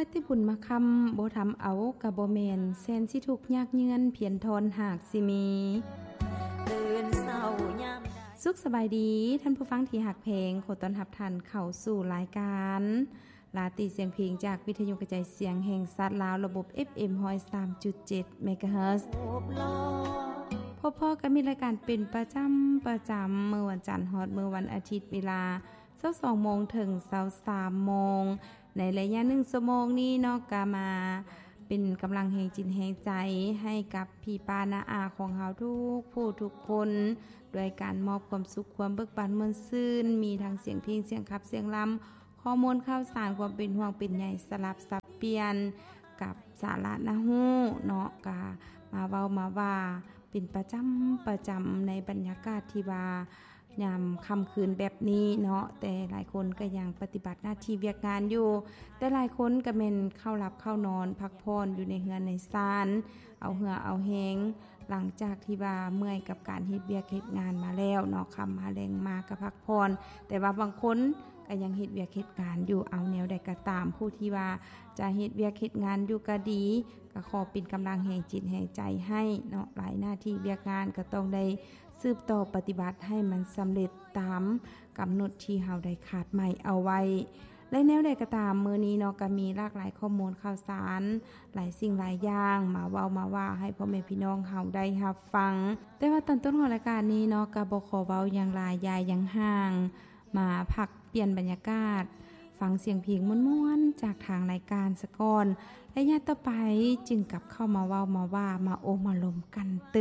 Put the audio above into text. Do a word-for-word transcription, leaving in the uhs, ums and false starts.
ติบุญมาคำบ่ทำเอากะบ่แม่นแสนสิทุกข์ยากเยือนเพียรทนหากสิมีตื่นเช้ายามใดสุขสบายดีท่านผู้ฟังที่ฮักเพลงขอต้อนรับท่านเข้าสู่รายการลาตีเสียงเพลงจากวิทยุกระจายเสียงแห่งสัตว์ลาวระบบ เอฟ เอ็ม หนึ่งร้อยสามจุดเจ็ด เมกะเฮิรตซ์พบพ่อก็มีรายการเป็นประจำประจำเมื่อวันจันทร์ฮอดเมื่อวันอาทิตย์เวลาสิบสองโมงถึงสามโมงในระยะหนึ่งชั่วโมงนี้เนาะก็มาเป็นกำลังแห่งจิตแห่งใจให้กับพี่ป้าน้าอาของเฮาทุกผู้ทุกคนด้วยการมอบความสุขความเบิกบานม่วนซื่นมีทั้งเสียงเพลงเสียงขับเสียงรำข้อมูลข่าวสารความเป็นห่วงเป็นใยสลับสับเปลี่ยนกับสาระน่าฮู้เนาะก็มาเว้ามาว่าเป็นประจำประจำในบรรยากาศที่ว่ายามค่ำคืนแบบนี้เนาะแต่หลายคนก็ยังปฏิบัติหน้าที่เวียกงานอยู่แต่หลายคนก็แม่นเข้าหลับเข้านอนพักผ่อนอยู่ในเฮือนในศาลเอาเหือเอาแฮงหลังจากที่ว่าเมื่อยกับการเฮ็ดเวียกเฮ็ดงานมาแล้วเนาะค่ำมาแรงมาก็พักผ่อนแต่ว่าบางคนก็ยังเฮ็ดเวียกเฮ็ดงานอยู่เอาแนวใดก็ตามผู้ที่ว่าจะเฮ็ดเวียกเฮ็ดงานอยู่ก็ดีก็ขอเป็นกำลังแห่งจิตแห่งใจให้เนาะหลายหน้าที่เวียกงานก็ต้องได้สืบต่อปฏิบัติให้มันสำเร็จตามกำหนดที่เฮาได้คาดหมายเอาไว้และแนวใดก็ตามมื้อนี้เนาะก็มีหลากหลายข้อมูลข่าวสารหลายสิ่งหลายอย่างมาเว้ามาว่าให้พ่อแม่พี่น้องเฮาได้รับฟังแต่ว่าตอนต้นของรายการนี้เนาะก็บ่ขอเว้าอย่างหลายยายอย่างห่างมาพักเปลี่ยนบรรยากาศฟังเสียงเพลงม่วนๆจากทางรายการสะก่อนและญาติต่อไปจึงกลับเข้ามาเว้ามาว่ามาโอมาลมกันตึ